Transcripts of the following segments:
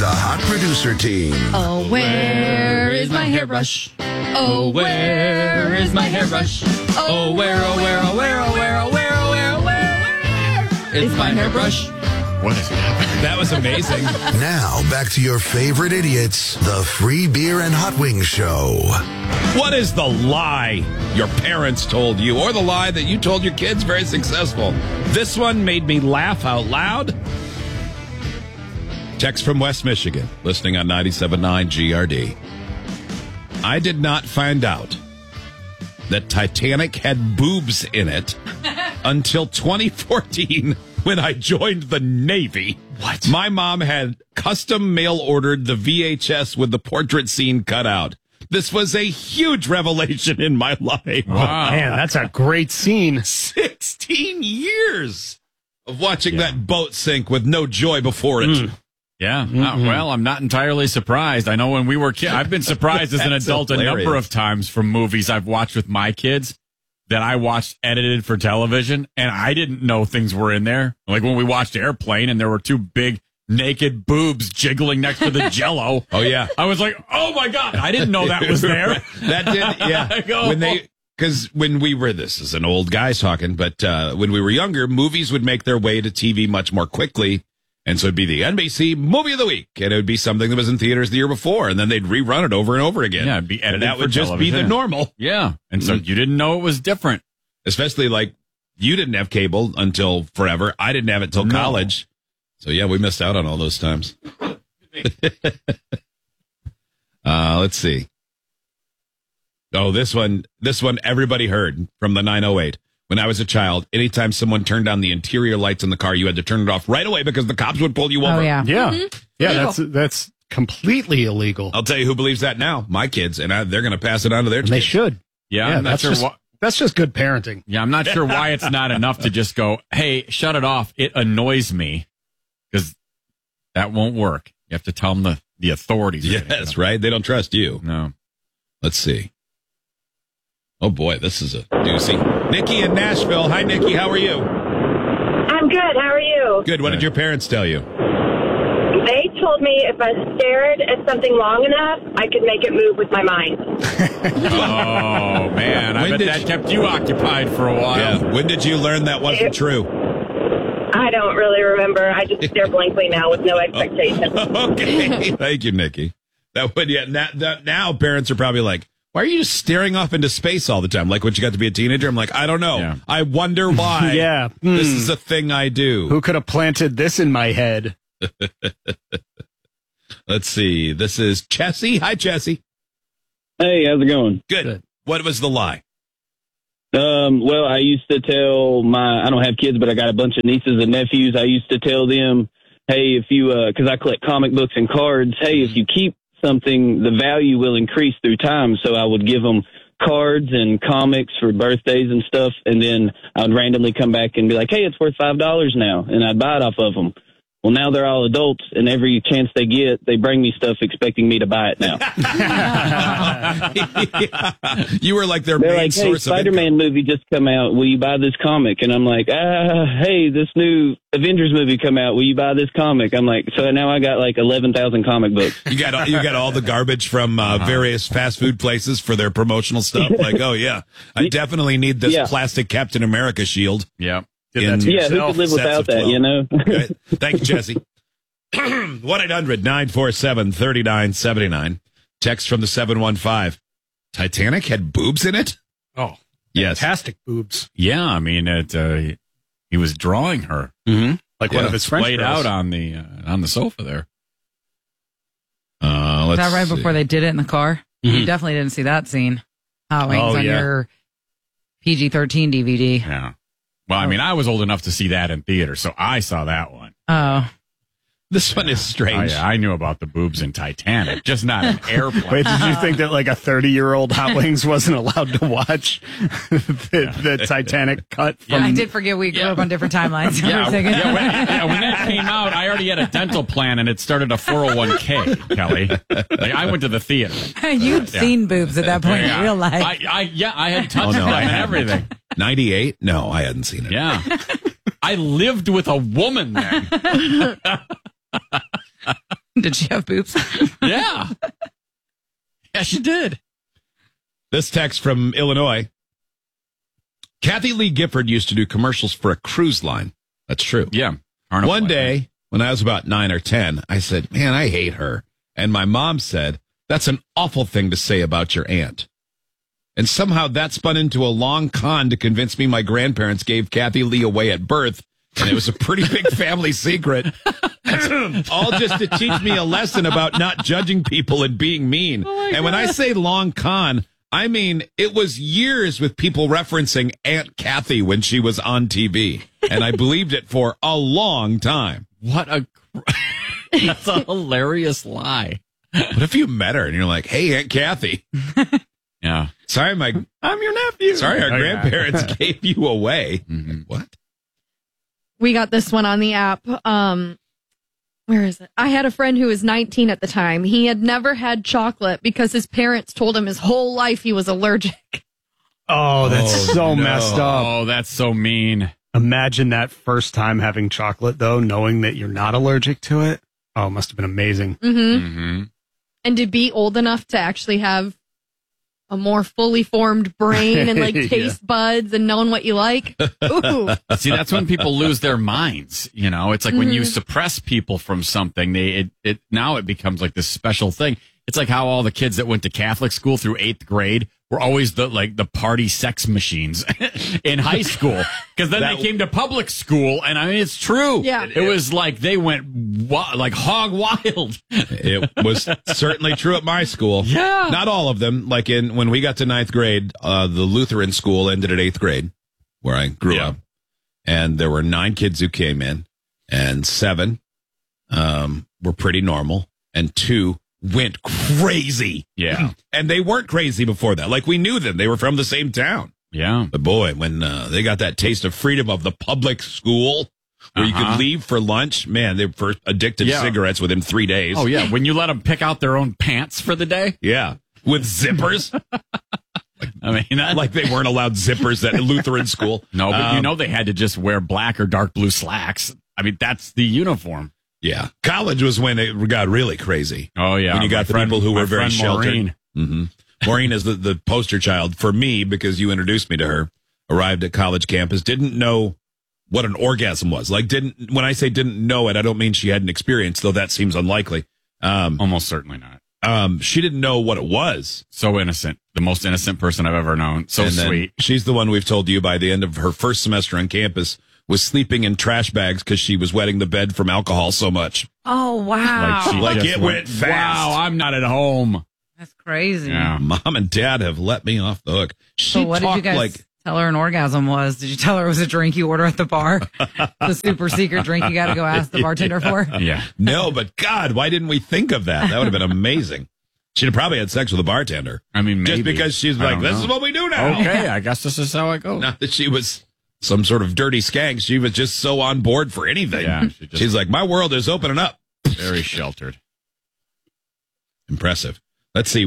the hot producer team. Oh, where is my hairbrush? Oh, where is my hairbrush? Oh, where, oh, where, oh, where, oh, where, oh, where, oh, where, oh, where is my hairbrush? What is happening? That was amazing. Now, back to your favorite idiots, the Free Beer and Hot Wings Show. What is the lie your parents told you, or the lie that you told your kids very successful? This one made me laugh out loud. Text from West Michigan, listening on 97.9 GRD. I did not find out that Titanic had boobs in it until 2014 when I joined the Navy. What? My mom had custom mail-ordered the VHS with the portrait scene cut out. This was a huge revelation in my life. Wow. Man, that's a great scene. 16 years of watching that boat sink with no joy before it. Yeah. Well, I'm not entirely surprised. I know when we were kids, I've been surprised as an That's adult hilarious. a number of times from movies I've watched with my kids that I watched edited for television, and I didn't know things were in there. Like when we watched Airplane and there were two big naked boobs jiggling next to the Jell-O. Oh, yeah. I was like, oh my God, I didn't know that was there. That did, yeah. Go. Because when we were, this is an old guy talking, but when we were younger, movies would make their way to TV much more quickly. And so it'd be the NBC Movie of the Week, and it would be something that was in theaters the year before, and then they'd rerun it over and over again. Yeah, it'd be edited and that for would just be the television. normal. Yeah. And so you didn't know it was different. Especially like you didn't have cable until forever. I didn't have it till college. So yeah, we missed out on all those times. Let's see. Oh, this one everybody heard from the 908. When I was a child, anytime someone turned on the interior lights in the car, you had to turn it off right away because the cops would pull you over. Oh, yeah. Yeah. Yeah, that's completely illegal. I'll tell you who believes that now. My kids, and they're going to pass it on to their And they kids. should. Yeah, Yeah, I'm not that's sure just, that's just good parenting. Yeah, I'm not sure why it's not enough to just go, hey, shut it off. It annoys me, because that won't work. You have to tell them the authorities. Yes, right? They don't trust you. No. Let's see. Oh, boy, this is a doozy. Nikki in Nashville. Hi, Nikki. How are you? I'm good. How are you? Good. What did your parents tell you? They told me if I stared at something long enough, I could make it move with my mind. Oh, man. I When bet did that you- kept you occupied for a while. Yeah. When did you learn that wasn't true? I don't really remember. I just stare blankly now with no expectation. Okay. Thank you, Nikki. That would, yeah. Now parents are probably like, why are you just staring off into space all the time? Like when you got to be a teenager? I'm like, I don't know. Yeah. I wonder why. Yeah. This is a thing I do. Who could have planted this in my head? Let's see. This is Chessie. Hi, Chessie. Hey, how's it going? Good. What was the lie? Well, I used to tell I don't have kids, but I got a bunch of nieces and nephews. I used to tell them, hey, if you, cause I collect comic books and cards, hey, if you keep something, the value will increase through time. So I would give them cards and comics for birthdays and stuff. And then I would randomly come back and be like, hey, it's worth $5 now. And I'd buy it off of them. Well, now they're all adults, and every chance they get, they bring me stuff expecting me to buy it now. You were like their They're main like, hey, source of income. Spider-Man movie just come out. Will you buy this comic? And I'm like, hey, this new Avengers movie come out. Will you buy this comic? I'm like, so now I got like 11,000 comic books. You got all the garbage from various fast food places for their promotional stuff. Like, oh yeah, I definitely need this plastic Captain America shield. Yeah. In Who could live sets without of that, 12. you know? Good. Thank you, Jesse. 1-800-947-3979. Text from the 715. Titanic had boobs in it? Oh, Yes. fantastic boobs. Yeah, I mean, he was drawing her. Mm-hmm. Like one Yeah, of his French Laid girls. out on the sofa there. Is that right before they did it in the car? You definitely didn't see that scene. Hot Wings on your PG-13 DVD. Yeah. Well, I mean, I was old enough to see that in theater, so I saw that one. Oh. This one is strange. I knew about the boobs in Titanic, just not an airplane. Wait, did you think that like a 30-year-old Hot Wings wasn't allowed to watch the Titanic cut? From... I did forget we grew up on different timelines. Yeah, when that came out, I already had a dental plan, and it started a 401k, Kelly. Like, I went to the theater. You'd seen boobs at that point in real life. I had touched them and everything. 98? No, I hadn't seen it. Yeah. I lived with a woman then. Did she have boobs? Yeah. Yeah, she did. This text from Illinois. Kathy Lee Gifford used to do commercials for a cruise line. That's true. Yeah. One day, when I was about 9 or 10, I said, man, I hate her. And my mom said, that's an awful thing to say about your aunt. And somehow that spun into a long con to convince me my grandparents gave Kathy Lee away at birth. And it was a pretty big family secret. All just to teach me a lesson about not judging people and being mean. And when I say long con, I mean, it was years with people referencing Aunt Kathy when she was on TV. And I believed it for a long time. That's a hilarious lie. What if you met her and you're like, hey, Aunt Kathy. Yeah. Sorry, I'm your nephew. Sorry, our grandparents gave you away. Mm-hmm. What? We got this one on the app. Where is it? I had a friend who was 19 at the time. He had never had chocolate because his parents told him his whole life he was allergic. Oh, that's messed up. Oh, that's so mean. Imagine that first time having chocolate, though, knowing that you're not allergic to it. Oh, it must have been amazing. Mm-hmm. Mm-hmm. And to be old enough to actually have a more fully formed brain and like taste buds and knowing what you like. Ooh. See, that's when people lose their minds. You know, it's like when you suppress people from something, now it becomes like this special thing. It's like how all the kids that went to Catholic school through 8th grade were always the party sex machines in high school. Because then they came to public school, and I mean, it's true. Yeah. It was like they went like hog wild. It was certainly true at my school. Yeah. Not all of them. Like when we got to 9th grade, the Lutheran school ended at 8th grade, where I grew up. And there were 9 kids who came in, and 7 were pretty normal, and 2 went crazy. Yeah. And they weren't crazy before that. Like, we knew them. They were from the same town. Yeah. But boy, when they got that taste of freedom of the public school where you could leave for lunch, man, they were addicted to cigarettes within 3 days. Oh, yeah. When you let them pick out their own pants for the day. Yeah. With zippers. I mean, like they weren't allowed zippers at Lutheran school. No, but they had to just wear black or dark blue slacks. I mean, that's the uniform. Yeah. College was when it got really crazy. Oh, yeah. When you got the people who were very sheltered. Maureen. Mm-hmm. Maureen is the poster child for me because you introduced me to her. Arrived at college campus, didn't know what an orgasm was. Like, when I say didn't know it, I don't mean she hadn't experienced, though that seems unlikely. Almost certainly not. She didn't know what it was. So innocent. The most innocent person I've ever known. So sweet. She's the one we've told you by the end of her first semester on campus was sleeping in trash bags because she was wetting the bed from alcohol so much. Oh, wow. Like it went fast. Wow, I'm not at home. That's crazy. Yeah. Mom and Dad have let me off the hook. So what did you guys tell her an orgasm was? Did you tell her it was a drink you order at the bar? The super secret drink you got to go ask the bartender for? Yeah. No, but God, why didn't we think of that? That would have been amazing. She'd have probably had sex with a bartender. I mean, maybe. Just because she's like, this is what we do now. Okay, I guess this is how it goes. Not that she was some sort of dirty skank. She was just so on board for anything. Yeah, she's like, my world is opening up. Very sheltered. Impressive. Let's see,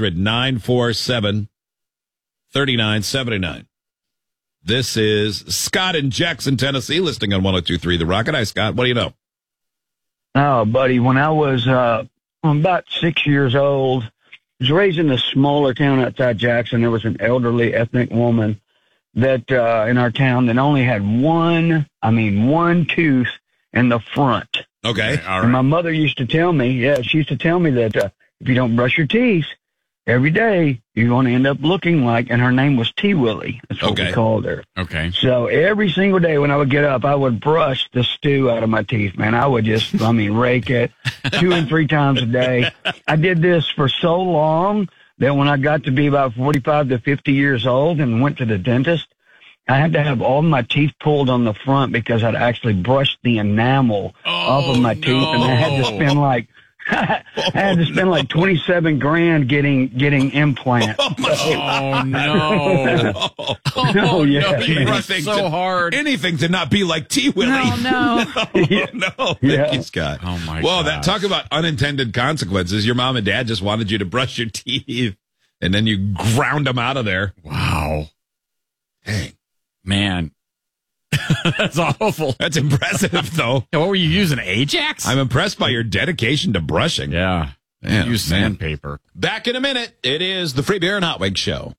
1-800-947-3979. This is Scott in Jackson, Tennessee, listening on 102.3 The Rocket. Hi, Scott. What do you know? Oh, buddy, when I was about 6 years old, I was raised in a smaller town outside Jackson. There was an elderly ethnic woman that in our town that only had one tooth in the front. Okay, all right. And my mother used to tell me, she used to tell me that if you don't brush your teeth every day, you're going to end up looking like, and her name was T. Willie. That's what we called her. Okay. So every single day when I would get up, I would brush the stew out of my teeth, man. I would just, rake it 2 and 3 times a day. I did this for so long that when I got to be about 45 to 50 years old and went to the dentist, I had to have all my teeth pulled on the front because I'd actually brushed the enamel off of my teeth, and I had to spend like $27,000 getting implants. Oh no! No, yeah, Anything so hard. Anything to not be like T. Willie. No. No. Thank you, Scott. Oh my. Well, gosh. talk about unintended consequences. Your mom and dad just wanted you to brush your teeth, and then you ground them out of there. Wow. Dang. Man. That's awful. That's impressive, though. Yeah, what were you using, Ajax? I'm impressed by your dedication to brushing. Yeah. Man, Use sandpaper. Back in a minute. It is the Free Beer and Hot Wings Show.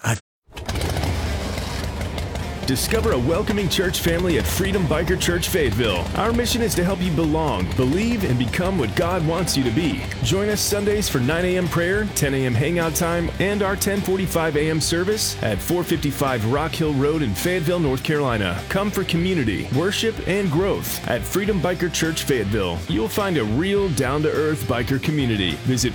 Discover a welcoming church family at Freedom Biker Church Fayetteville. Our mission is to help you belong, believe, and become what God wants you to be. Join us Sundays for 9 a.m. prayer, 10 a.m. hangout time, and our 10:45 a.m. service at 455 Rock Hill Road in Fayetteville, North Carolina. Come for community, worship, and growth at Freedom Biker Church Fayetteville. You'll find a real, down-to-earth biker community. Visit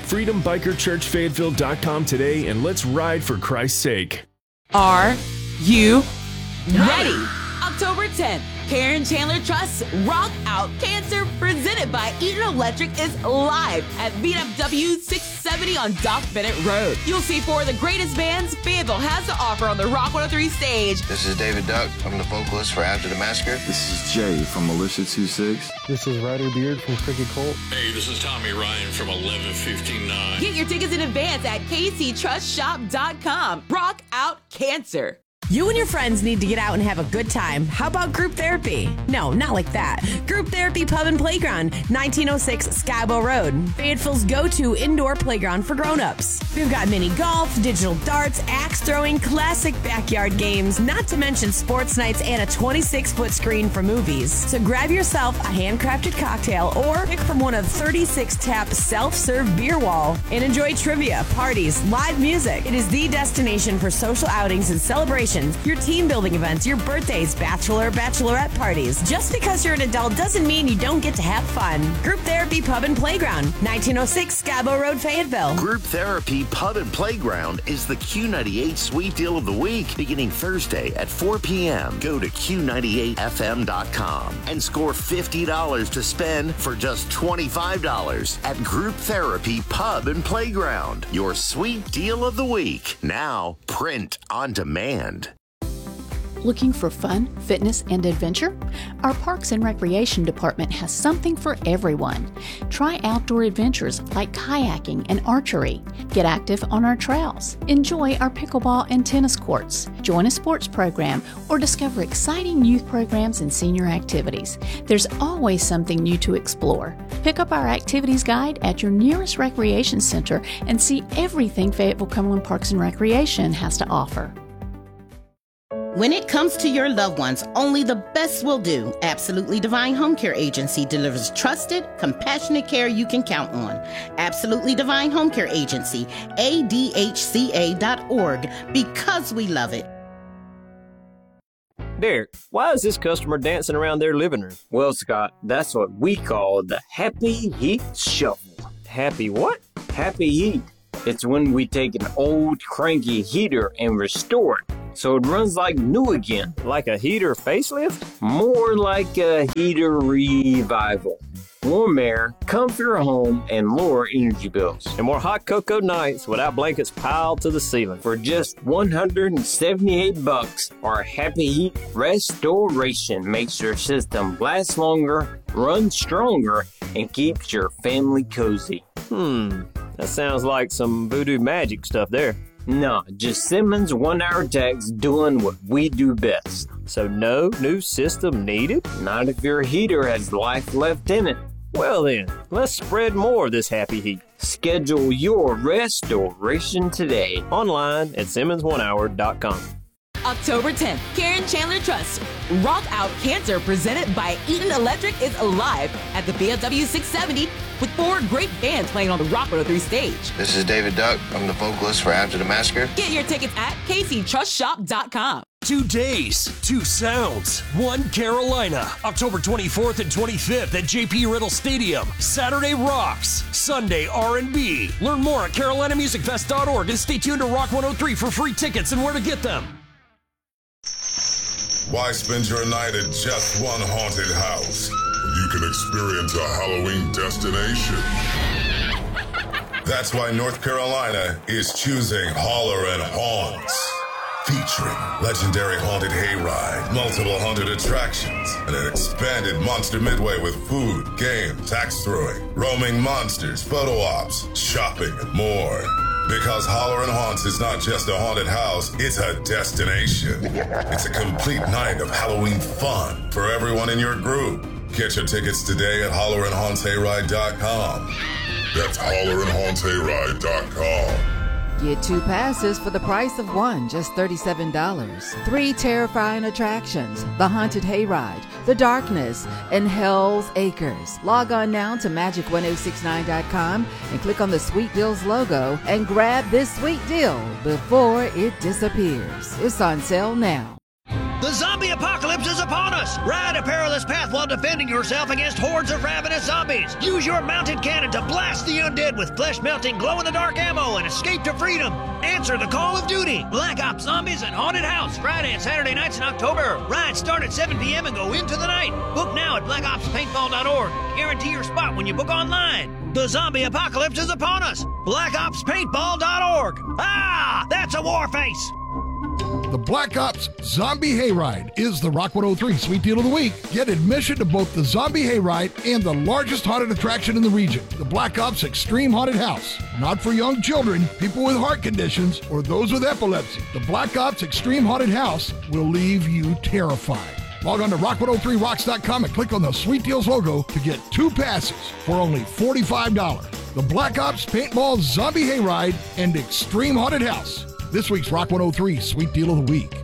freedombikerchurchfayetteville.com today and let's ride for Christ's sake. Are you ready? October 10th, Karen Chandler Trust's Rock Out Cancer, presented by Eaton Electric, is live at VFW 670 on Doc Bennett Road. You'll see 4 of the greatest bands Fayetteville has to offer on the Rock 103 stage. This is David Duck. I'm the vocalist for After the Massacre. This is Jay from Militia 26. This is Ryder Beard from Cricket Colt. Hey, this is Tommy Ryan from 1159. Get your tickets in advance at kctrustshop.com. Rock Out Cancer. You and your friends need to get out and have a good time. How about group therapy? No, not like that. Group Therapy Pub and Playground, 1906 Skybo Road. Fayetteville's go-to indoor playground for grown-ups. We've got mini golf, digital darts, axe throwing, classic backyard games, not to mention sports nights and a 26-foot screen for movies. So grab yourself a handcrafted cocktail or pick from one of 36 tap self-serve beer wall and enjoy trivia, parties, live music. It is the destination for social outings and celebrations, your team building events, your birthdays, bachelorette parties. Just because you're an adult doesn't mean you don't get to have fun. Group Therapy Pub and Playground, 1906 Skybo Road, Fayetteville. Group Therapy Pub and Playground is the Q98 Sweet Deal of the Week, beginning Thursday at 4 p.m. Go to Q98FM.com and score $50 to spend for just $25 at Group Therapy Pub and Playground. Your Sweet Deal of the Week, now print on demand. Looking for fun, fitness, and adventure? Our Parks and Recreation Department has something for everyone. Try outdoor adventures like kayaking and archery. Get active on our trails. Enjoy our pickleball and tennis courts. Join a sports program or discover exciting youth programs and senior activities. There's always something new to explore. Pick up our activities guide at your nearest recreation center and see everything Fayetteville Cumberland Parks and Recreation has to offer. When it comes to your loved ones, only the best will do. Absolutely Divine Home Care Agency delivers trusted, compassionate care you can count on. Absolutely Divine Home Care Agency, ADHCA.org, because we love it. Derek, why is this customer dancing around their living room? Well, Scott, that's what we call the Happy Heat Shuffle. Happy what? Happy Heat. It's when we take an old, cranky heater and restore it so it runs like new again. Like a heater facelift? More like a heater revival. Warm air, comfier home, and lower energy bills. And more hot cocoa nights without blankets piled to the ceiling. For just $178, our Happy Heat Restoration makes your system last longer, run stronger, and keeps your family cozy. That sounds like some voodoo magic stuff there. No, just Simmons 1-hour techs doing what we do best. So no new system needed? Not if your heater has life left in it. Well then, let's spread more of this happy heat. Schedule your restoration today. Online at SimmonsOneHour.com. October 10th, Karen Chandler Trust Rock Out Cancer, presented by Eaton Electric, is live at the VFW 670 with 4 great bands playing on the Rock 103 stage. This is David Duck. I'm the vocalist for After the Massacre. Get your tickets at kctrustshop.com. 2 days, 2 sounds, 1 Carolina. October 24th and 25th at JP Riddle Stadium. Saturday rocks, Sunday R&B. Learn more at CarolinaMusicFest.org and stay tuned to Rock 103 for free tickets and where to get them. Why spend your night at just one haunted house when you can experience a Halloween destination? That's why North Carolina is choosing Holler and Haunts. Featuring legendary haunted hayride, multiple haunted attractions, and an expanded Monster Midway with food, games, axe throwing, roaming monsters, photo ops, shopping, and more. Because Holler and Haunts is not just a haunted house, it's a destination. It's a complete night of Halloween fun for everyone in your group. Get your tickets today at hollerandhauntshayride.com. That's hollerandhauntshayride.com. Get 2 passes for the price of 1, just $37. 3 terrifying attractions: the Haunted Hayride, The Darkness, and Hell's Acres. Log on now to magic1069.com and click on the Sweet Deals logo and grab this sweet deal before it disappears. It's on sale now. The zombie apocalypse is upon us! Ride a perilous path while defending yourself against hordes of ravenous zombies. Use your mounted cannon to blast the undead with flesh-melting, glow-in-the-dark ammo and escape to freedom. Answer the call of duty. Black Ops Zombies and Haunted House, Friday and Saturday nights in October. Rides start at 7 p.m. and go into the night. Book now at blackopspaintball.org. Guarantee your spot when you book online. The zombie apocalypse is upon us. blackopspaintball.org. Ah, that's a war face. The Black Ops Zombie Hayride is the Rock 103 Sweet Deal of the Week. Get admission to both the Zombie Hayride and the largest haunted attraction in the region, the Black Ops Extreme Haunted House. Not for young children, people with heart conditions, or those with epilepsy. The Black Ops Extreme Haunted House will leave you terrified. Log on to rock103rocks.com and click on the Sweet Deals logo to get 2 passes for only $45. The Black Ops Paintball Zombie Hayride and Extreme Haunted House. This week's Rock 103 Sweet Deal of the Week.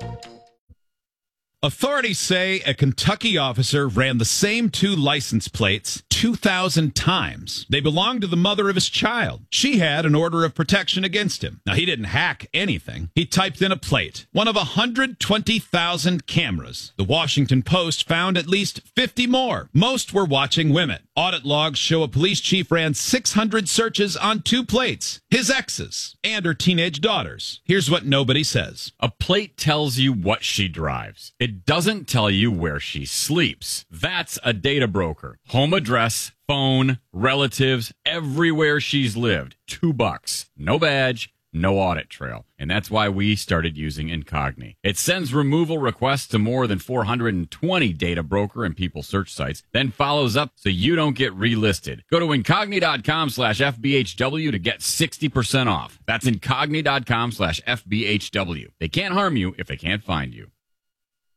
Authorities say a Kentucky officer ran the same 2 license plates 2,000 times. They belonged to the mother of his child. She had an order of protection against him. Now, he didn't hack anything. He typed in a plate, one of 120,000 cameras. The Washington Post found at least 50 more. Most were watching women. Audit logs show a police chief ran 600 searches on 2 plates, his exes and her teenage daughters. Here's what nobody says. A plate tells you what she drives. It doesn't tell you where she sleeps. That's a data broker. Home address, phone, relatives, everywhere she's lived. $2. No badge, no audit trail. And that's why we started using Incogni. It sends removal requests to more than 420 data broker and people search sites, then follows up so you don't get relisted. Go to incogni.com/FBHW to get 60% off. That's incogni.com/FBHW. They can't harm you if they can't find you.